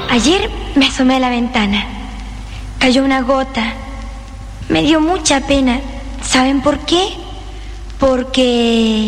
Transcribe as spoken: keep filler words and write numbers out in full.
Ayer me asomé a la ventana. Cayó una gota. Me dio mucha pena. ¿Saben por qué? Porque